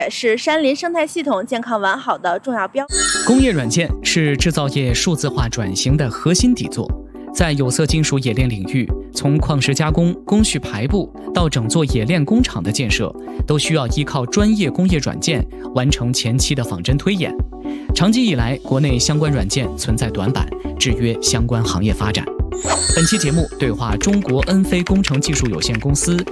是山林生态系统健康完好的重要标志。 工业软件是制造业数字化转型的核心底座，在有色金属冶炼领域，从矿石加工、工序排布到整座冶炼工厂的建设，都需要依靠专业工业软件完成前期的仿真推演。长期以来，国内相关软件存在短板，制约相关行业发展。本期节目对话中国恩飞工程技术有限公司